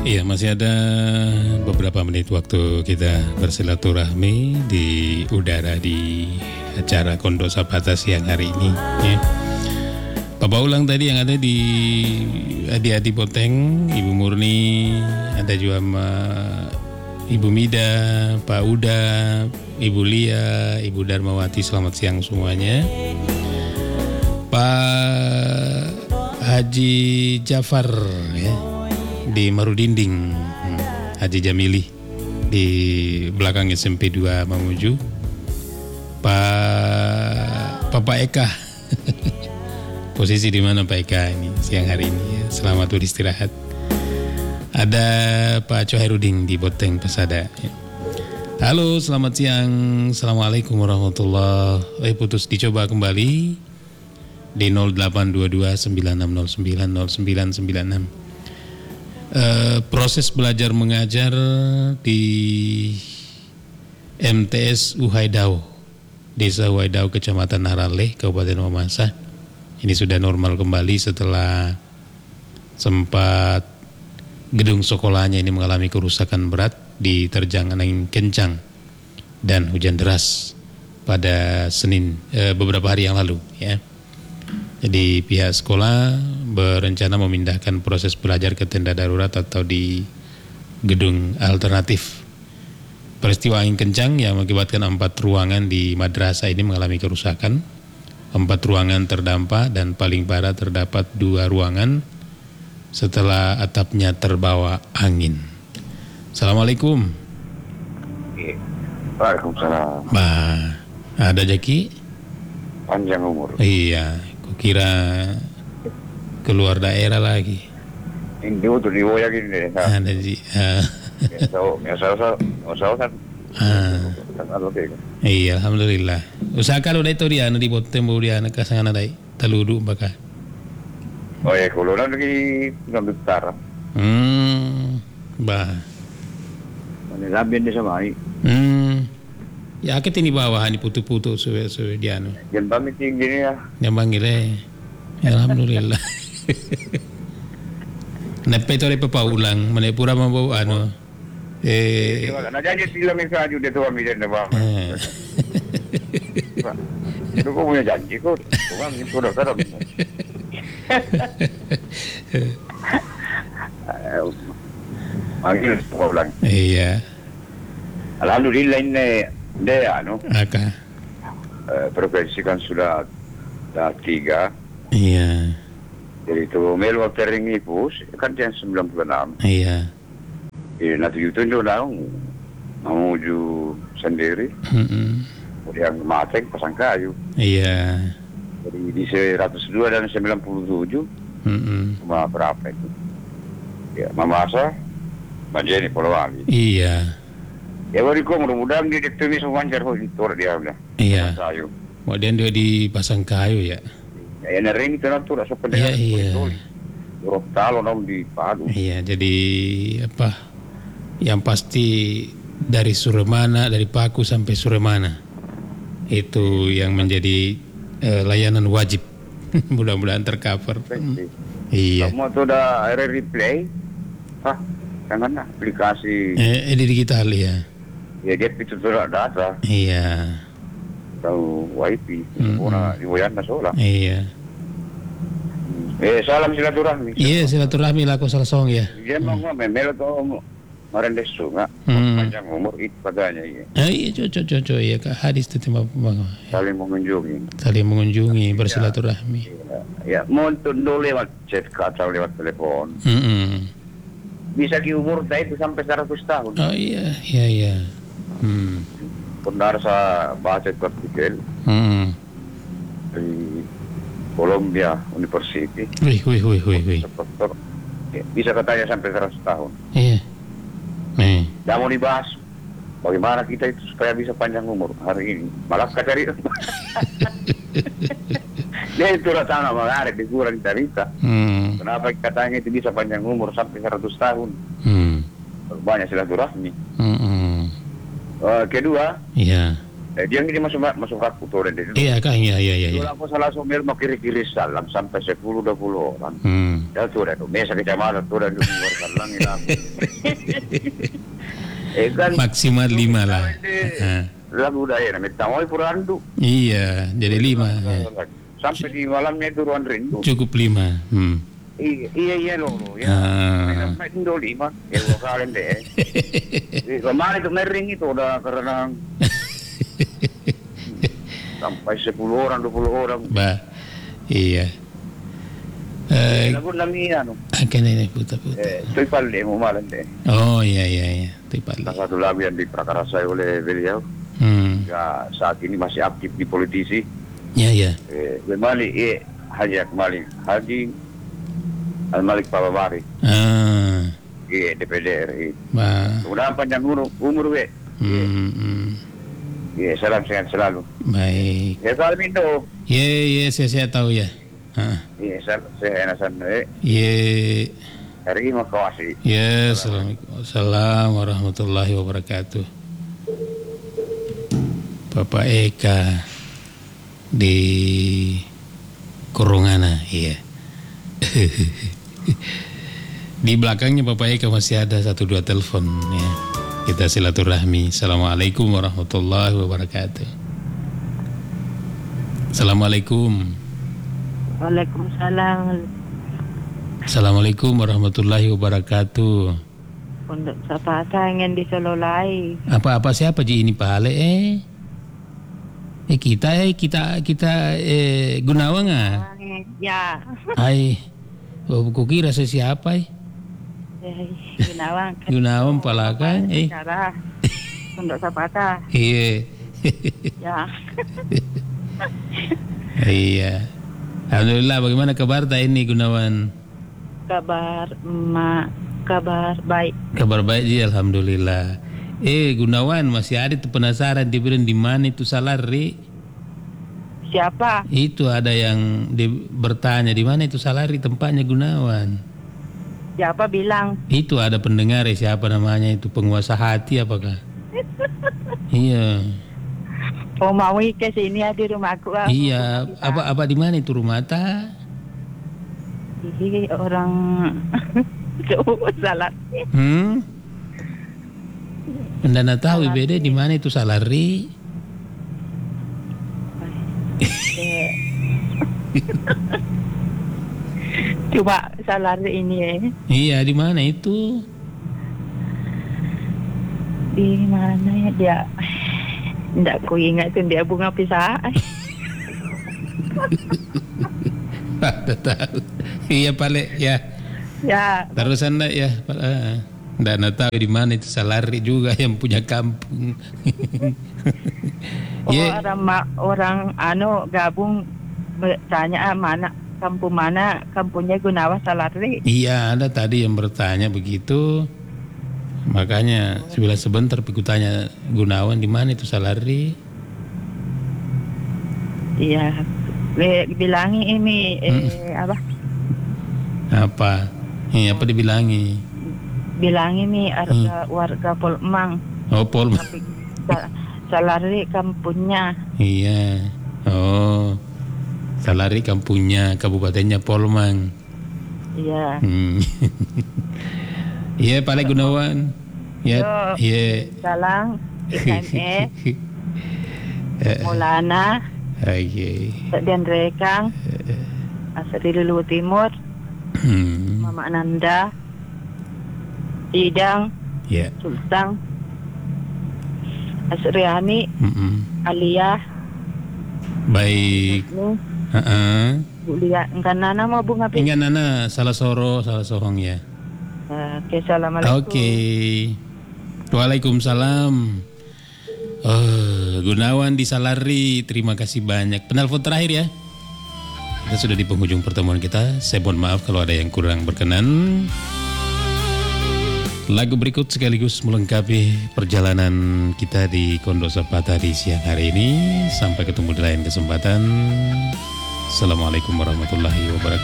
Iya, masih ada beberapa menit waktu kita bersilaturahmi di udara di acara Kondo Sapata siang hari ini. Ya. Bapak ulang tadi yang ada di Adi Boteng, Ibu Murni, ada juga Ibu Mida, Pak Uda, Ibu Lia, Ibu Darmawati, selamat siang semuanya. Pak Haji Jafar ya, di Marudinding, Haji Jamili di belakang SMP 2 Mamuju. Bapak Eka posisi di mana Pak Eka ini siang hari ini ya. Selamat beristirahat. Ada Pak Cohairudin di Boteng Pesada ya. Halo, selamat siang. Assalamualaikum warahmatullahi. Putus, dicoba kembali di 0822 9609 0996. Proses belajar mengajar di MTS Uhaidau, Desa Uhaidau, Kecamatan Narale, Kabupaten Mamasa. Ini sudah normal kembali setelah sempat gedung sekolahnya ini mengalami kerusakan berat diterjang angin kencang dan hujan deras pada Senin beberapa hari yang lalu ya. Jadi pihak sekolah berencana memindahkan proses belajar ke tenda darurat atau di gedung alternatif. Peristiwa angin kencang yang mengakibatkan 4 ruangan di madrasah ini mengalami kerusakan. 4 ruangan terdampak dan paling parah terdapat 2 ruangan setelah atapnya terbawa angin. Assalamualaikum. Waalaikumsalam. Ada Jaki? Panjang umur. Iya, kira keluar daerah lagi. Ini untuk diwoyak ini deh. Ada Ji. Iya, alhamdulillah. Usahakan udah itu dia di Boteng dia nak kasang dai taludu baka. Oh ya, kalau lagi ngambil utara. Bah. Ini labin di sama ini. Ya kita ini bawah ini putu-putu suwe dia no. Jangan pamit tinggi ya. Yang panggil alhamdulillah. Nepe itu ada papa ulang, menepura mau anu. Nah jadi film itu aja dia tuh ambil dan bang. Itu kau punya janji kau, bukan itu dah serem. Panggil kau ulang. Iya. Alhamdulillah ini dia anu. Aka. Provinsi kan sudah 3. Iya. Jadi itu melu tering ipus kan yang 96. Iya. Nanti itu dong menuju sendiri. Kemudian Mateng pasang kayu. Iya. Jadi di 102 dan 97. Cuma berapa itu? Ya, Mamasa, Manjeni, Polowali. Iya. Ya bariku mudah-mudahan dia ditulis wawancara kok itu dia udah. Iya. Kayu. Kemudian dia dipasang kayu ya. Ya nering itu nanti udah sepenuhnya. Iya. Dorong talo nom di padu. Iya, jadi apa? Yang pasti dari Suremana, dari Paku sampai Suremana itu yang menjadi layanan wajib. Mudah-mudahan tercover. Iya. Kamu tuh udah replay? Jangan aplikasi. Ini digital ya. Ya dia itu sudah data. Iya. Tahu wifi. Pura di Wayana sola. Iya. Salam silaturahmi. Iya, silaturahmi lah kau salsong ya. Dia mau memel atau marendes sunga. Panjang umur itu padanya ya. Iya, cocok ya Kak hadis itu bang. Saling mengunjungi. Saling mengunjungi, bersilaturahmi. Ya, mau tunduk lewat chat atau lewat telepon. Bisa di umur saya itu sampai 100 tahun. Oh iya. Pendarsa bahasa Portugis di Columbia University. Wih. Dokter, bisa katanya sampai 100 tahun. Iya. Tidak mau dibahas bagaimana kita itu supaya bisa panjang umur hari ini. Malah cari. Dia itu ratana menarik dikurang cerita. Kenapa katanya itu bisa panjang umur sampai 100 tahun? Hmm. Banyak silaturahmi. Hmm. Kedua, Iya. Dia ini masuk aku tuh dan Iya kang, iya. Kalau aku salah somir mau kiri salam sampai 10-20 orang. Ya tuh dah tuh, mesa kecamatan tuh dan luar salam hilang. Kan maksimal 5 lah. Lagu daya namanya tawai purandu. Iya, jadi 5. Ya. Sampai di malamnya itu ruang rindu. Cukup 5. Iya loh ya. Main do 5. Ya kalian deh. Kemarin itu mering itu udah karena sampai 10 orang 20 orang. Bah, iya. Lagu namanya akan ini putar. Itu paling mau malam deh. Oh iya. Itu paling. Salah satu lagu yang diprakarasai oleh beliau. Ya, saat ini masih aktif di politisi. Ya. Kembali Haji Al-Malik Pababari. DPD RI. Udah panjang umur we. Salam sehat selalu. Baik. Ya salam Indo. Iya, saya tahu ya. Saya enasan. RI makasih. Ya, Assalamualaikum warahmatullahi wabarakatuh. Bapak Eka di Kurungana, iya. Di belakangnya Bapak Eka masih ada 1-2 telepon ya. Kita silaturahmi. Assalamualaikum warahmatullahi wabarakatuh. Assalamualaikum. Waalaikumsalam. Assalamualaikum warahmatullahi wabarakatuh. Pondok Sapata ingin disololai. Apa siapa ji ini Pak Ale? Kita Gunawan ah. Ya. Hai. Kok kira saya siapa Gunawan Palakan Cara Pondok Sapata. Iya. Ya. Iya. Alhamdulillah, bagaimana kabar ini Gunawan? Kabar baik. Kabar baik ji, alhamdulillah. Gunawan masih ada tuh penasaran di mana itu Salari? Siapa? Itu ada yang bertanya di mana itu Salari tempatnya Gunawan. Siapa bilang? Itu ada pendengar siapa namanya itu penguasa hati apakah? Iya. Oh mau ke sini di rumahku. Iya. Apa di mana itu rumah ta? Ini orang salah. Anda tahu beda di mana itu Salari? Coba Salari ini Iya, di mana itu? Di mana ya dia? Tidak ku ingat itu dia bunga pisah. Ada tahu. Iya Pale ya. Ya. Terus Anda ya. Nggak tahu di mana itu Salari juga yang punya kampung. Orang gabung bertanya mana kampungnya Gunawan Salari. Iya, ada tadi yang bertanya begitu. Makanya sebentar aku tanya Gunawan di mana itu Salari. Iya, bilangi ini apa? Apa? Apa dibilangi? Bilangi nih warga Polmang. Oh, Polmang. Salari kampungnya. Iya. Oh. Salari kampungnya, kabupatennya Polmang. Iya. Iya, Pak Gunawan. Ya, iya. Salang, IKME, Maulana, dan Rekang, Asri Lulu Timur, Mama Nanda, Idang, Sultan, Asriani, Aliyah. Baik. Bulia, enggak Nana mau bunga pin. Enggak Nana, salah sorong ya. Oke, assalamualaikum. Oke. Waalaikumsalam. Gunawan di Salari, terima kasih banyak. Penelpon terakhir ya. Kita sudah di penghujung pertemuan kita. Saya mohon maaf kalau ada yang kurang berkenan. Lagu berikut sekaligus melengkapi perjalanan kita di Kondo Sapata di siang hari ini. Sampai ketemu di lain kesempatan. Assalamualaikum warahmatullahi wabarakatuh.